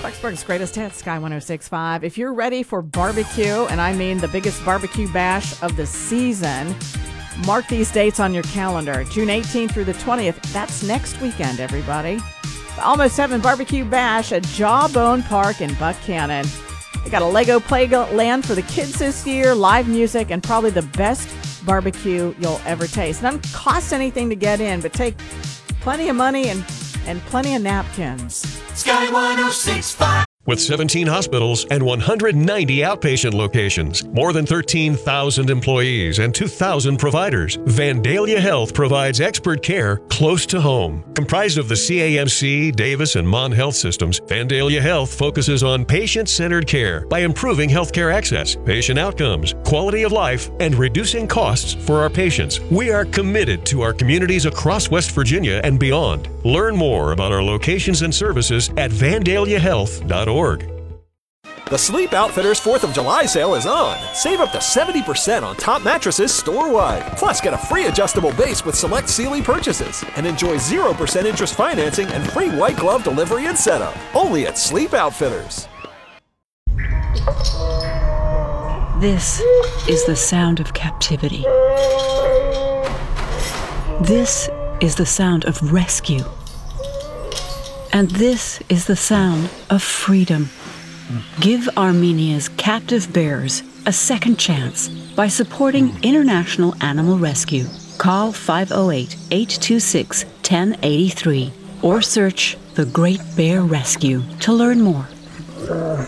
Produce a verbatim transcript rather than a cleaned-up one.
Blacksburg's greatest hits, Sky one oh six point five. If you're ready for barbecue, and I mean the biggest barbecue bash of the season, mark these dates on your calendar. June eighteenth through the twentieth. That's next weekend, everybody. The Almost Heaven Barbecue Bash at Jawbone Park in Buckhannon. They got a Lego playland for the kids this year, live music, and probably the best barbecue you'll ever taste. It doesn't cost anything to get in, but take plenty of money and, and plenty of napkins. Sky one oh six point five. With seventeen hospitals and one hundred ninety outpatient locations, more than thirteen thousand employees, and two thousand providers, Vandalia Health provides expert care close to home. Comprised of the C A M C, Davis, and Mon Health systems, Vandalia Health focuses on patient-centered care by improving healthcare access, patient outcomes, quality of life, and reducing costs for our patients. We are committed to our communities across West Virginia and beyond. Learn more about our locations and services at vandalia health dot org. The Sleep Outfitters fourth of July sale is on. Save up to seventy percent on top mattresses store-wide. Plus, get a free adjustable base with select Sealy purchases. And enjoy zero percent interest financing and free white glove delivery and setup. Only at Sleep Outfitters. This is the sound of captivity. This is the sound of rescue. And this is the sound of freedom. Give Armenia's captive bears a second chance by supporting International Animal Rescue. Call five oh eight, eight two six, one oh eight three or search The Great Bear Rescue to learn more.